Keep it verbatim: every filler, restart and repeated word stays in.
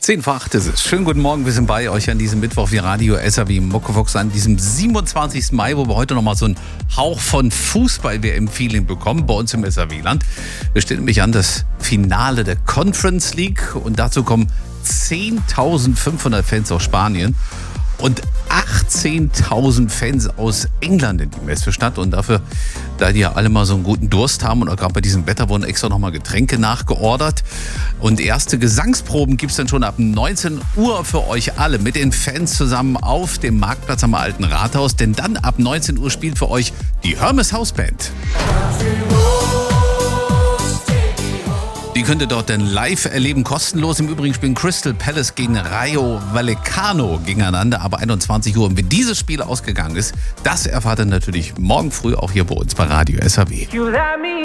zehn vor acht ist es. Schönen guten Morgen, wir sind bei euch an diesem Mittwoch wie Radio S R W Muckefuchs an diesem siebenundzwanzigsten Mai, wo wir heute nochmal so einen Hauch von Fußball-W M-Feeling bekommen bei uns im S R W-Land. Wir stellen nämlich an das Finale der Conference League und dazu kommen zehntausendfünfhundert Fans aus Spanien und achtzehntausend Fans aus England in die Messestadt. Und dafür, da die ja alle mal so einen guten Durst haben und auch gerade bei diesem Wetter wurden extra nochmal Getränke nachgeordert. Und erste Gesangsproben gibt es dann schon ab neunzehn Uhr für euch alle mit den Fans zusammen auf dem Marktplatz am Alten Rathaus. Denn dann ab neunzehn Uhr spielt für euch die Hermes Hausband. Die könnt ihr dort dann live erleben, kostenlos. Im Übrigen spielen Crystal Palace gegen Rayo Vallecano gegeneinander ab einundzwanzig Uhr. Und wie dieses Spiel ausgegangen ist, das erfahrt ihr natürlich morgen früh auch hier bei uns bei Radio S R W.